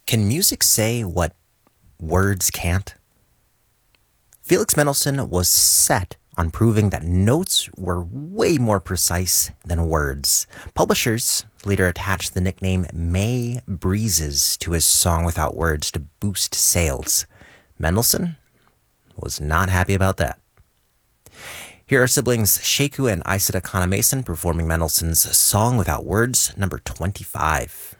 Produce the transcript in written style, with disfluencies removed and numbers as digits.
Can music say what words can't? Felix Mendelssohn was set on proving that notes were way more precise than words. Publishers later attached the nickname May Breezes to his song without words to boost sales. Mendelssohn was not happy about that. Here are siblings Sheku and Aissata Kana Mason performing Mendelssohn's Song Without Words, number 25.